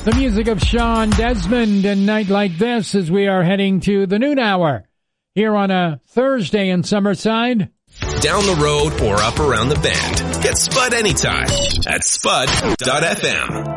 The music of Sean Desmond and Night Like This as we are heading to the noon hour here on a Thursday in Summerside. Down the road or up around the bend. Get Spud anytime at spud.fm.